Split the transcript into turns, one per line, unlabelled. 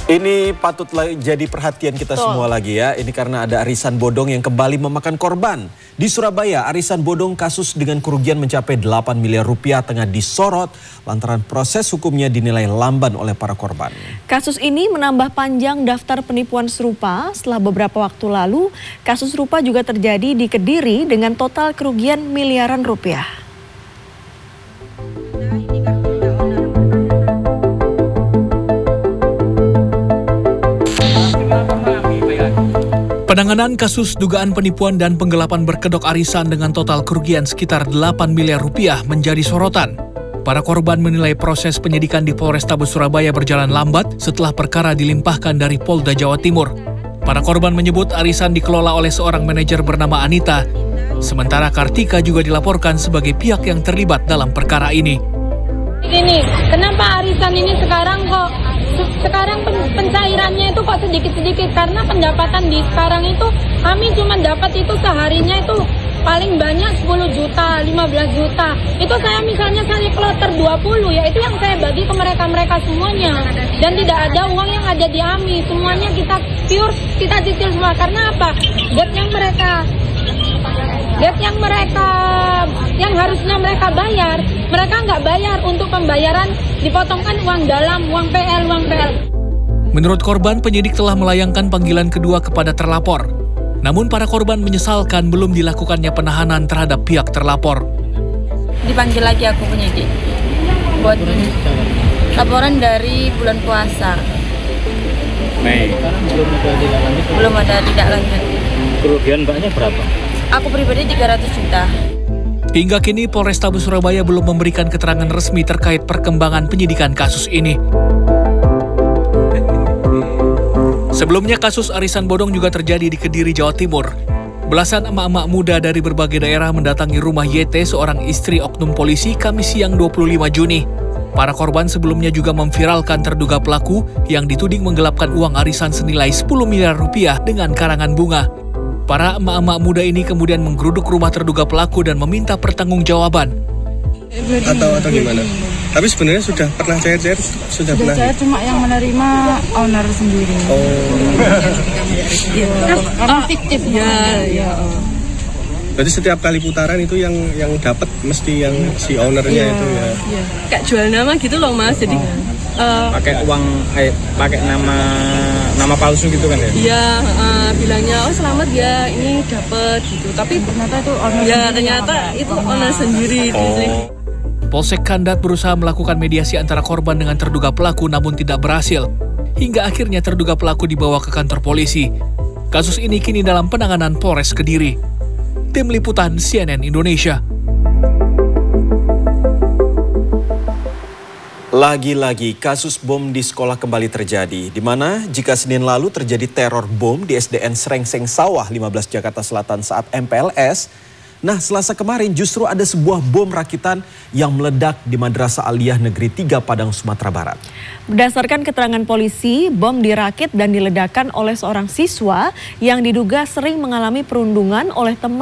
Ini patut jadi perhatian kita semua lagi ya. Ini karena ada arisan bodong yang kembali memakan korban. Di Surabaya, arisan bodong kasus dengan kerugian mencapai 8 miliar rupiah tengah disorot lantaran proses hukumnya dinilai lamban oleh para korban.
Kasus ini menambah panjang daftar penipuan serupa. Setelah beberapa waktu lalu, kasus serupa juga terjadi di Kediri dengan total kerugian miliaran rupiah.
Penanganan kasus dugaan penipuan dan penggelapan berkedok arisan dengan total kerugian sekitar 8 miliar rupiah menjadi sorotan. Para korban menilai proses penyidikan di Polrestabes Surabaya berjalan lambat setelah perkara dilimpahkan dari Polda Jawa Timur. Para korban menyebut arisan dikelola oleh seorang manajer bernama Anita, sementara Kartika juga dilaporkan sebagai pihak yang terlibat dalam perkara ini.
Ini, kenapa arisan ini sekarang pencairannya itu kok sedikit-sedikit? Karena pendapatan di sekarang itu kami cuma dapat itu seharinya itu paling banyak 10 juta, 15 juta. Itu saya misalnya saya kloter 20 ya, itu yang saya bagi ke mereka semuanya. Dan tidak ada uang yang ada di AMI, semuanya kita pure, kita cicil semua. Karena apa? Debt yang harusnya mereka bayar, mereka nggak bayar. Untuk pembayaran dipotongkan uang dalam, uang PL.
Menurut korban, penyidik telah melayangkan panggilan kedua kepada terlapor. Namun para korban menyesalkan belum dilakukannya penahanan terhadap pihak terlapor.
Dipanggil lagi aku penyidik buat laporan dari bulan puasa.
Mei.
Belum ada tindak lanjut.
Kerugian mbaknya berapa?
Aku pribadi 300 juta.
Hingga kini Polrestabes Surabaya belum memberikan keterangan resmi terkait perkembangan penyidikan kasus ini. Sebelumnya kasus arisan bodong juga terjadi di Kediri, Jawa Timur. Belasan emak-emak muda dari berbagai daerah mendatangi rumah YT, seorang istri oknum polisi, Kamis siang 25 Juni. Para korban sebelumnya juga memviralkan terduga pelaku yang dituding menggelapkan uang arisan senilai 10 miliar rupiah dengan karangan bunga. Para emak-emak muda ini kemudian menggeruduk rumah terduga pelaku dan meminta pertanggungjawaban.
Atau gimana? Tapi sebenarnya sudah pernah cair-cair? Sudah pernah?
Saya cuma yang menerima owner sendiri. Karena fiktif. Ya.
Berarti setiap kali putaran itu yang dapat mesti yang si ownernya itu ya?
Iya. Kayak jual nama gitu loh Mas, jadi
pakai uang, pakai nama palsu gitu kan ya?
Iya, bilangnya oh selamat ya ini dapat gitu, tapi ternyata itu owner sendiri. Ya ternyata itu owner sendiri.
Polsek Kandat berusaha melakukan mediasi antara korban dengan terduga pelaku namun tidak berhasil. Hingga akhirnya terduga pelaku dibawa ke kantor polisi. Kasus ini kini dalam penanganan Polres Kediri. Tim Liputan CNN Indonesia.
Lagi-lagi kasus bom di sekolah kembali terjadi, di mana jika Senin lalu terjadi teror bom di SDN Srengseng Sawah 15 Jakarta Selatan saat MPLS, nah Selasa kemarin justru ada sebuah bom rakitan yang meledak di Madrasah Aliyah Negeri 3 Padang, Sumatera Barat.
Berdasarkan keterangan polisi, bom dirakit dan diledakkan oleh seorang siswa yang diduga sering mengalami perundungan oleh teman